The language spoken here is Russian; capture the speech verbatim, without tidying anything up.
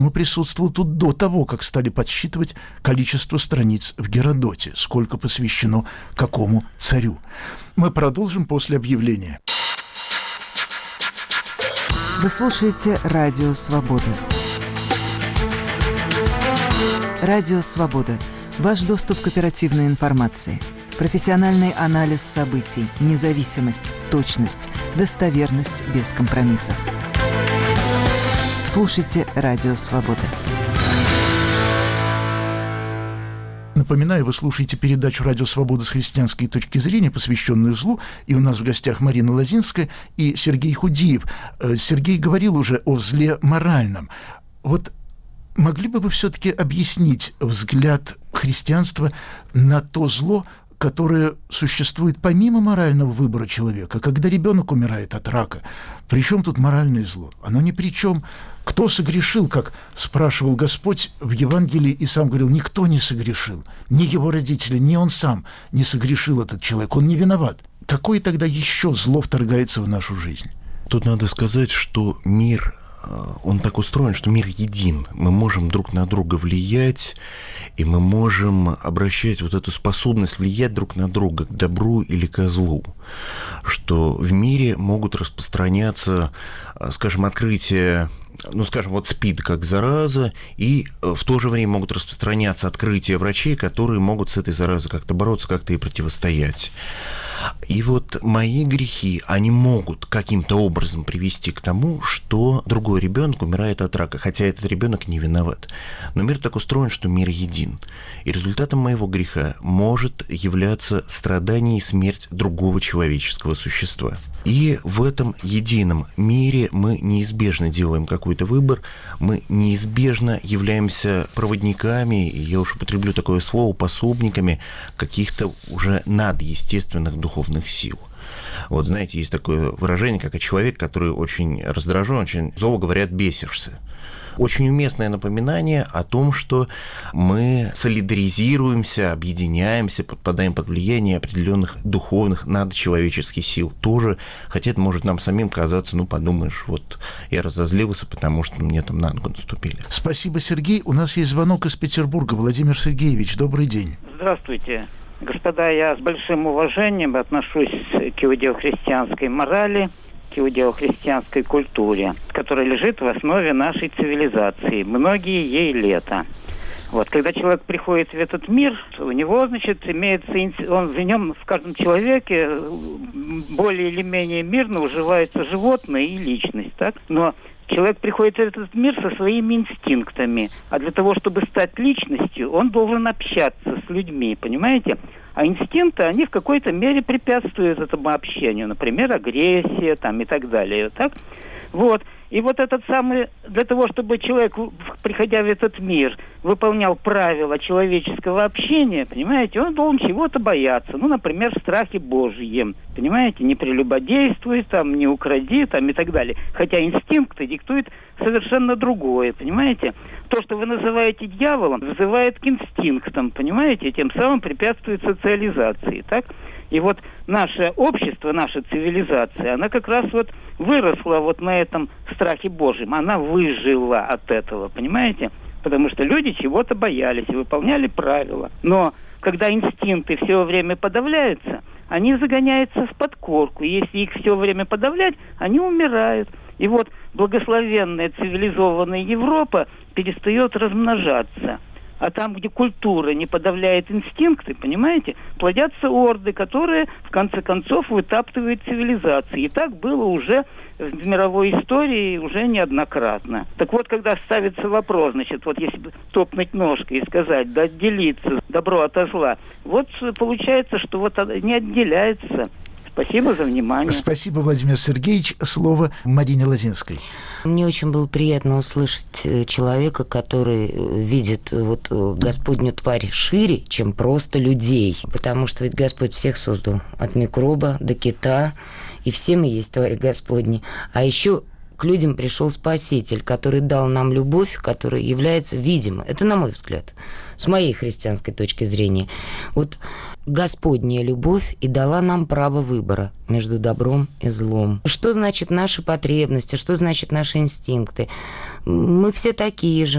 Он присутствовал тут до того, как стали подсчитывать количество страниц в Геродоте, сколько посвящено какому царю. Мы продолжим после объявления. Вы слушаете «Радио Свобода». «Радио Свобода» – ваш доступ к оперативной информации. Профессиональный анализ событий, независимость, точность, достоверность без компромиссов. Слушайте «Радио Свобода». Напоминаю, вы слушаете передачу «Радио Свобода» с христианской точки зрения, посвященную злу. И у нас в гостях Марина Лозинская и Сергей Худиев. Сергей говорил уже о зле моральном. Вот могли бы вы все-таки объяснить взгляд христианства на то зло, которое существует помимо морального выбора человека? Когда ребенок умирает от рака, при чем тут моральное зло? Оно ни при чем. Кто согрешил, как спрашивал Господь в Евангелии, и сам говорил, никто не согрешил. Ни его родители, ни он сам не согрешил, этот человек. Он не виноват. Какое тогда еще зло вторгается в нашу жизнь? Тут надо сказать, что мир, он так устроен, что мир един. Мы можем друг на друга влиять, и мы можем обращать вот эту способность влиять друг на друга к добру или к злу. Что в мире могут распространяться, скажем, открытия, ну, скажем, вот СПИД как зараза, и в то же время могут распространяться открытия врачей, которые могут с этой заразой как-то бороться, как-то и противостоять. И вот мои грехи, они могут каким-то образом привести к тому, что другой ребенок умирает от рака, хотя этот ребенок не виноват. Но мир так устроен, что мир един. И результатом моего греха может являться страдание и смерть другого человеческого существа. И в этом едином мире мы неизбежно делаем какой-то выбор, мы неизбежно являемся проводниками, и я уж употреблю такое слово, пособниками каких-то уже надъестественных духовных сил. Вот знаете, есть такое выражение, как человек, который очень раздражен, очень зло говорят, бесишься. Очень уместное напоминание о том, что мы солидаризируемся, объединяемся, подпадаем под влияние определенных духовных надчеловеческих сил тоже, хотя это может нам самим казаться, ну, подумаешь, вот я разозлился, потому что мне там на ногу наступили. Спасибо, Сергей. У нас есть звонок из Петербурга. Владимир Сергеевич, добрый день. Здравствуйте. Господа, я с большим уважением отношусь к иудео-христианской морали, к иудео-христианской культуре, которая лежит в основе нашей цивилизации. Многие ей лета. Вот, когда человек приходит в этот мир, у него, значит, имеется, он в нем, в каждом человеке более или менее мирно уживается животное и личность, так? Но человек приходит в этот мир со своими инстинктами, а для того, чтобы стать личностью, он должен общаться с людьми, понимаете? А инстинкты, они в какой-то мере препятствуют этому общению. Например, агрессия там, и так далее. Так? Вот. И вот этот самый, для того, чтобы человек, приходя в этот мир, выполнял правила человеческого общения, понимаете, он должен чего-то бояться. Ну, например, в страхе Божьем. Понимаете, не прелюбодействуй, там, не укради, там, и так далее. Хотя инстинкты диктуют совершенно другое, понимаете? То, что вы называете дьяволом, вызывает к инстинктам, понимаете, и тем самым препятствует социализации, так? И вот наше общество, наша цивилизация, она как раз вот выросла вот на этом страхе Божьем. Она выжила от этого, понимаете? Потому что люди чего-то боялись и выполняли правила. Но когда инстинкты все время подавляются, они загоняются в подкорку. И если их все время подавлять, они умирают. И вот благословенная цивилизованная Европа перестает размножаться. А там, где культура не подавляет инстинкты, понимаете, плодятся орды, которые, в конце концов, вытаптывают цивилизации. И так было уже в мировой истории уже неоднократно. Так вот, когда ставится вопрос, значит, вот если бы топнуть ножкой и сказать, да отделиться добро от зла, вот получается, что вот не отделяется. Спасибо за внимание. Спасибо, Владимир Сергеевич. Слово Марине Лозинской. Мне очень было приятно услышать человека, который видит вот Господню тварь шире, чем просто людей. Потому что ведь Господь всех создал. От микроба до кита. И все мы есть твари Господни. А еще к людям пришел Спаситель, который дал нам любовь, которая является видимой. Это на мой взгляд, с моей христианской точки зрения. Вот Господняя любовь и дала нам право выбора между добром и злом. Что значит наши потребности, что значит наши инстинкты? Мы все такие же.